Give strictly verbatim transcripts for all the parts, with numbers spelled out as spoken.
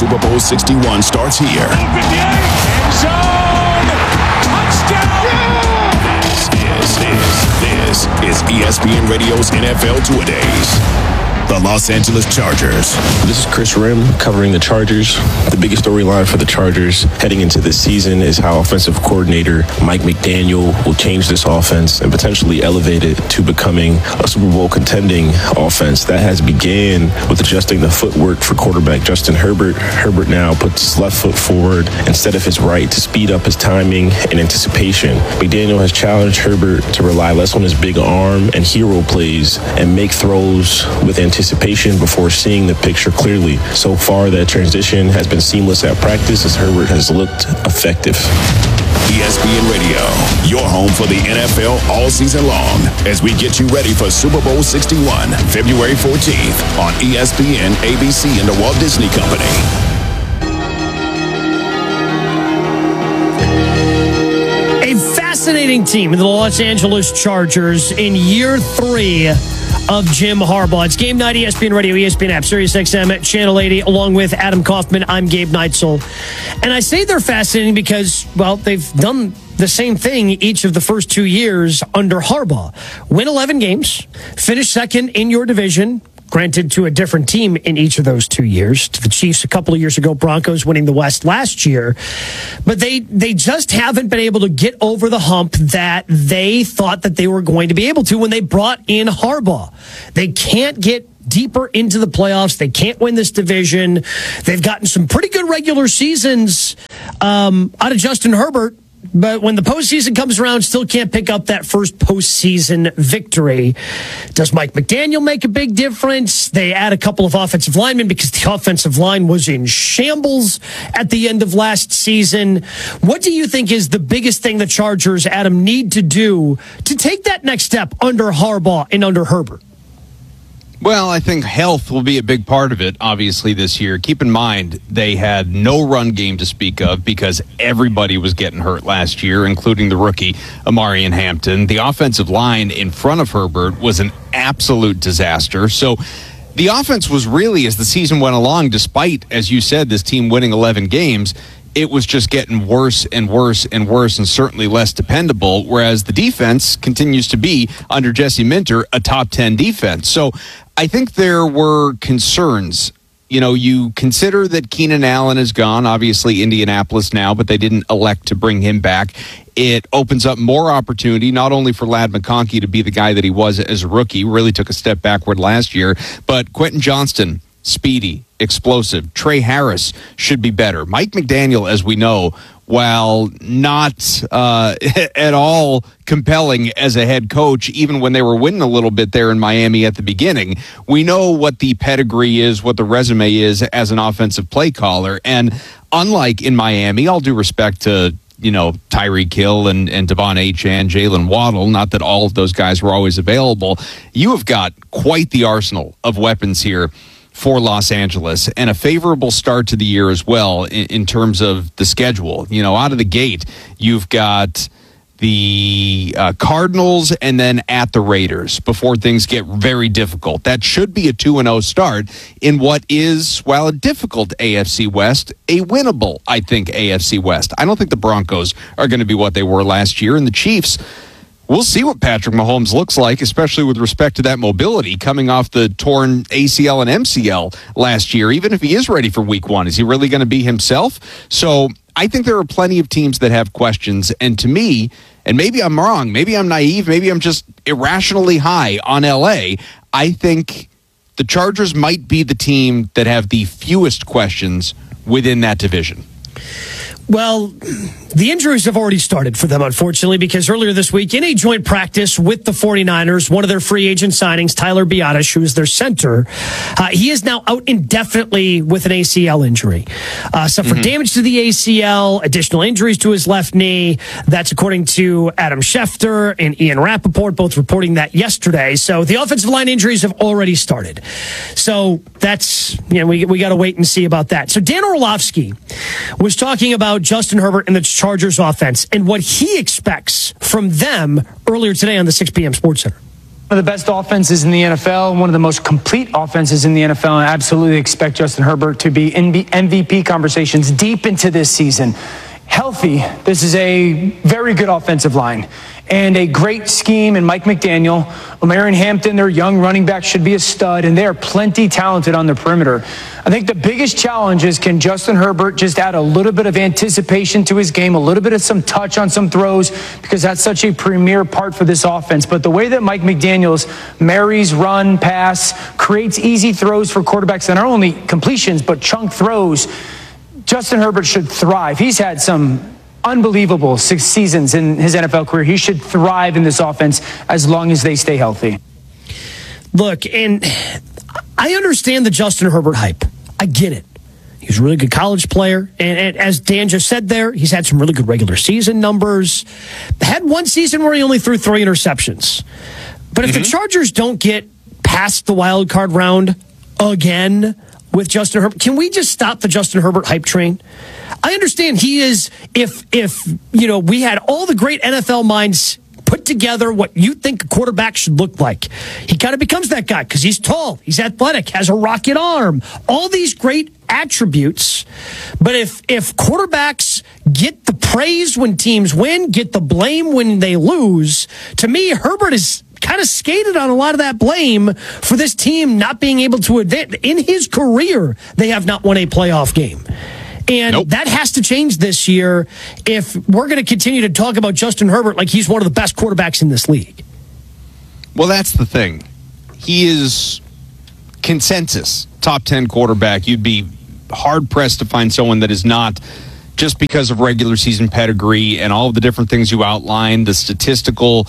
Super Bowl sixty-one starts here. End zone! Touchdown! This is, this is E S P N Radio's N F L Two-A-Days. The Los Angeles Chargers. This is Chris Rim covering the Chargers. The biggest storyline for the Chargers heading into this season is how offensive coordinator Mike McDaniel will change this offense and potentially elevate it to becoming a Super Bowl contending offense. That has began with adjusting the footwork for quarterback Justin Herbert. Herbert now puts his left foot forward instead of his right to speed up his timing and anticipation. McDaniel has challenged Herbert to rely less on his big arm and hero plays and make throws with anticipation before seeing the picture clearly. So far, that transition has been seamless at practice as Herbert has looked effective. E S P N Radio, your home for the N F L all season long, as we get you ready for Super Bowl sixty-one, February fourteenth on E S P N, A B C, and the Walt Disney Company. A fascinating team in the Los Angeles Chargers in year three of Jim Harbaugh. It's Game Night, E S P N Radio, E S P N App, Sirius X M, Channel eighty, along with Adam Kaufman. I'm Gabe Neitzel. And I say they're fascinating because, well, they've done the same thing each of the first two years under Harbaugh. Win eleven games, finish second in your division, granted to a different team in each of those two years, to the Chiefs a couple of years ago, Broncos winning the West last year. But they they just haven't been able to get over the hump that they thought that they were going to be able to when they brought in Harbaugh. They can't get deeper into the playoffs. They can't win this division. They've gotten some pretty good regular seasons um, out of Justin Herbert. But when the postseason comes around, still can't pick up that first postseason victory. Does Mike McDaniel make a big difference? They add a couple of offensive linemen because the offensive line was in shambles at the end of last season. What do you think is the biggest thing the Chargers, Adam, need to do to take that next step under Harbaugh and under Herbert? Well, I think health will be a big part of it, obviously, this year. Keep in mind, they had no run game to speak of because everybody was getting hurt last year, including the rookie, Amarian Hampton. The offensive line in front of Herbert was an absolute disaster. So the offense was really, as the season went along, despite, as you said, this team winning eleven games, it was just getting worse and worse and worse and certainly less dependable, whereas the defense continues to be, under Jesse Minter, a top ten defense. So I think there were concerns. You know, you consider that Keenan Allen is gone, obviously Indianapolis now, but they didn't elect to bring him back. It opens up more opportunity, not only for Ladd McConkey to be the guy that he was as a rookie, really took a step backward last year, but Quentin Johnston, speedy, explosive. Trey Harris should be better. Mike McDaniel, as we know, while not uh, at all compelling as a head coach, even when they were winning a little bit there in Miami at the beginning, we know what the pedigree is, what the resume is as an offensive play caller. And unlike in Miami, all due respect to, you know, Tyreek Hill and, and Devon Achane, Jalen Waddle, not that all of those guys were always available, you have got quite the arsenal of weapons here for Los Angeles, and a favorable start to the year as well in, in terms of the schedule. You know, out of the gate, you've got the uh, Cardinals and then at the Raiders before things get very difficult. That should be a two and oh start in what is, while a difficult A F C West, a winnable, I think, A F C West. I don't think the Broncos are going to be what they were last year, and the Chiefs, we'll see what Patrick Mahomes looks like, especially with respect to that mobility coming off the torn A C L and M C L last year. Even if he is ready for week one, is he really going to be himself? So I think there are plenty of teams that have questions. And to me, and maybe I'm wrong, maybe I'm naive, maybe I'm just irrationally high on L A, I think the Chargers might be the team that have the fewest questions within that division. Well, the injuries have already started for them, unfortunately, because earlier this week, in a joint practice with the 49ers, one of their free agent signings, Tyler Biadasz, who is their center, uh, he is now out indefinitely with an A C L injury. Uh, suffered mm-hmm. damage to the A C L, additional injuries to his left knee. That's according to Adam Schefter and Ian Rappaport, both reporting that yesterday. So the offensive line injuries have already started. So that's, you know, we, we got to wait and see about that. So Dan Orlovsky was talking about Justin Herbert and the Chargers offense and what he expects from them earlier today on the six p.m. Sports Center. One of the best offenses in the N F L, one of the most complete offenses in the N F L, and I absolutely expect Justin Herbert to be in the M V P conversations deep into this season. Healthy, this is a very good offensive line and a great scheme in Mike McDaniel. Omarion Hampton, their young running back, should be a stud, and they are plenty talented on the perimeter. I think the biggest challenge is, can Justin Herbert just add a little bit of anticipation to his game, a little bit of some touch on some throws, because that's such a premier part for this offense. But the way that Mike McDaniels marries run, pass, creates easy throws for quarterbacks, and not only completions, but chunk throws, Justin Herbert should thrive. He's had some unbelievable six seasons in his N F L career. He should thrive in this offense as long as they stay healthy. Look, and I understand the Justin Herbert hype. I get it. He's a really good college player. And, and as Dan just said there, he's had some really good regular season numbers. Had one season where he only threw three interceptions. But if mm-hmm. the Chargers don't get past the wild card round again with Justin Herbert, can we just stop the Justin Herbert hype train? I understand he is, if, if you know, we had all the great N F L minds put together what you think a quarterback should look like. He kind of becomes that guy because he's tall, he's athletic, has a rocket arm, all these great attributes. But if if quarterbacks get the praise when teams win, get the blame when they lose, to me, Herbert is kind of skated on a lot of that blame for this team not being able to advance. In his career, they have not won a playoff game. And nope. that has to change this year if we're going to continue to talk about Justin Herbert like he's one of the best quarterbacks in this league. Well, that's the thing. He is consensus top ten quarterback. You'd be hard-pressed to find someone that is not, just because of regular season pedigree and all of the different things you outlined, the statistical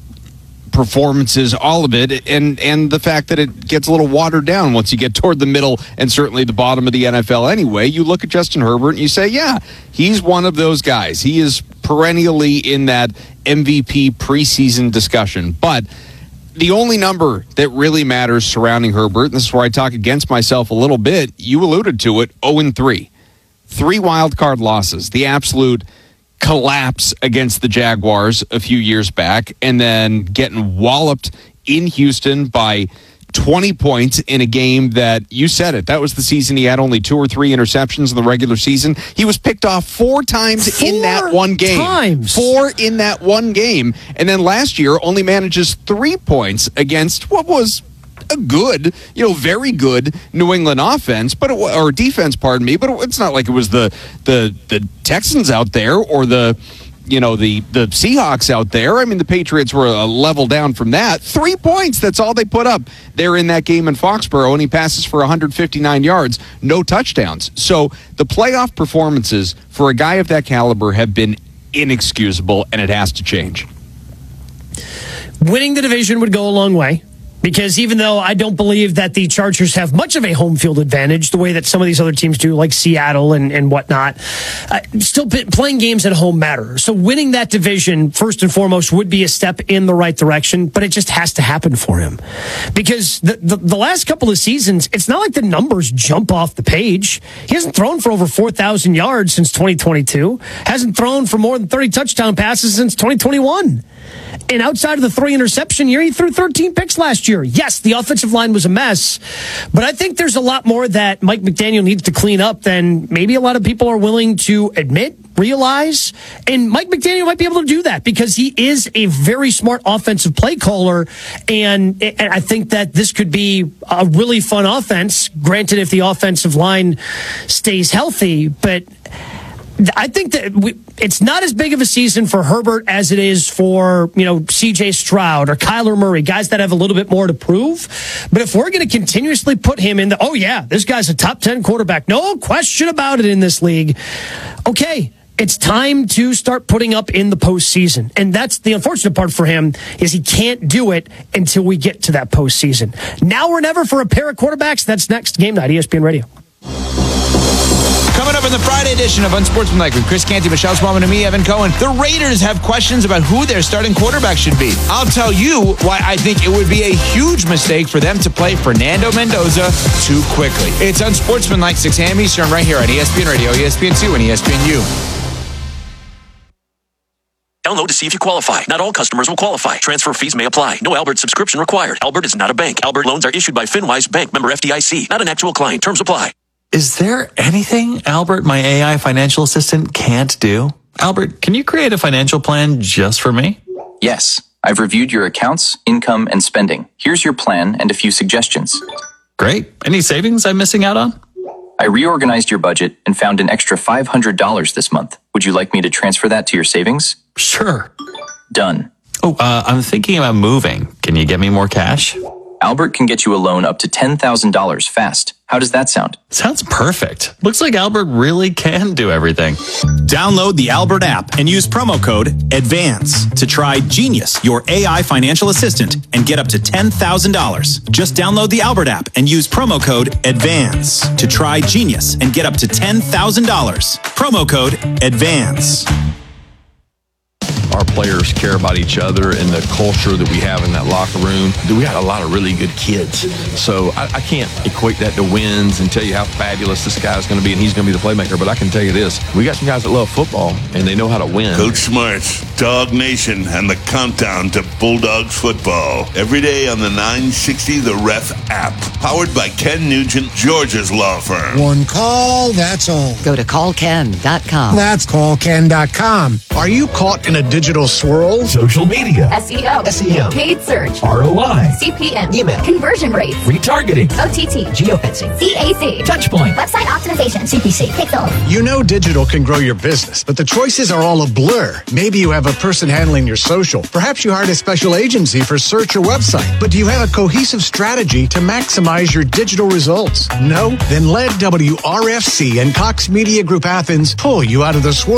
performances, all of it, and and the fact that it gets a little watered down once you get toward the middle and certainly the bottom of the N F L anyway. You look at Justin Herbert and you say, yeah, he's one of those guys. He is perennially in that M V P preseason discussion. But the only number that really matters surrounding Herbert, and this is where I talk against myself a little bit, you alluded to it, oh and three. Three wild card losses. The absolute collapse against the Jaguars a few years back, and then getting walloped in Houston by twenty points in a game that, you said it, that was the season he had only two or three interceptions in the regular season. He was picked off four times four in that one game. Times. Four in that one game. And then last year only manages three points against what was a good, you know, very good New England offense, but it, or defense, pardon me, but it, it's not like it was the the the Texans out there or the, you know, the the Seahawks out there. I mean, the Patriots were a level down from that. Three points, that's all they put up there in that game in Foxborough, and he passes for one hundred fifty-nine yards, no touchdowns. So the playoff performances for a guy of that caliber have been inexcusable, and it has to change. Winning the division would go a long way. Because even though I don't believe that the Chargers have much of a home field advantage, the way that some of these other teams do, like Seattle and, and whatnot, uh, still p- playing games at home matter. So winning that division, first and foremost, would be a step in the right direction, but it just has to happen for him. Because the, the, the last couple of seasons, it's not like the numbers jump off the page. He hasn't thrown for over four thousand yards since twenty twenty-two, hasn't thrown for more than thirty touchdown passes since twenty twenty-one. And outside of the three interception year, he threw thirteen picks last year. Yes, the offensive line was a mess, but I think there's a lot more that Mike McDaniel needs to clean up than maybe a lot of people are willing to admit, realize. And Mike McDaniel might be able to do that because he is a very smart offensive play caller. And, and I think that this could be a really fun offense. Granted, if the offensive line stays healthy, but I think that we, it's not as big of a season for Herbert as it is for, you know, C J Stroud or Kyler Murray, guys that have a little bit more to prove. But if we're going to continuously put him in the, oh yeah, this guy's a top ten quarterback, no question about it in this league. Okay, it's time to start putting up in the postseason. And that's the unfortunate part for him, is he can't do it until we get to that postseason. Now or never for a pair of quarterbacks. That's next. Game Night, E S P N Radio. Coming up in the Friday edition of Unsportsmanlike with Chris Canty, Michelle Swellman, and me, Evan Cohen, the Raiders have questions about who their starting quarterback should be. I'll tell you why I think it would be a huge mistake for them to play Fernando Mendoza too quickly. It's Unsportsmanlike, six a.m. Eastern, right here on E S P N Radio, E S P N two, and E S P N U. Download to see if you qualify. Not all customers will qualify. Transfer fees may apply. No Albert subscription required. Albert is not a bank. Albert loans are issued by FinWise Bank, member F D I C. Not an actual client. Terms apply. Is there anything Albert, my A I financial assistant, can't do? Albert, can you create a financial plan just for me? Yes. I've reviewed your accounts, income, and spending. Here's your plan and a few suggestions. Great. Any savings I'm missing out on? I reorganized your budget and found an extra five hundred dollars this month. Would you like me to transfer that to your savings? Sure. Done. Oh, uh, I'm thinking about moving. Can you get me more cash? Albert can get you a loan up to ten thousand dollars fast. How does that sound? Sounds perfect. Looks like Albert really can do everything. Download the Albert app and use promo code ADVANCE to try Genius, your A I financial assistant, and get up to ten thousand dollars. Just download the Albert app and use promo code ADVANCE to try Genius and get up to ten thousand dollars. Promo code ADVANCE. Our players care about each other and the culture that we have in that locker room. We got a lot of really good kids. So I, I can't equate that to wins and tell you how fabulous this guy's going to be and he's going to be the playmaker. But I can tell you this, we got some guys that love football and they know how to win. Coach Smarts, Dog Nation, and the countdown to Bulldogs football. Every day on the nine sixty The Ref app. Powered by Ken Nugent, Georgia's law firm. One call, that's all. Go to call ken dot com. That's call ken dot com. Are you caught in a digital swirl? Social media. S E O. S E M. Paid search. R O I. C P M. Email. Conversion rates. Retargeting. O T T. Geofencing. C A C. Touchpoint. Website optimization. C P C. Pixel. You know digital can grow your business, but the choices are all a blur. Maybe you have a person handling your social. Perhaps you hired a special agency for search or website. But do you have a cohesive strategy to maximize your digital results? No? Then let W R F C and Cox Media Group Athens pull you out of the swirl.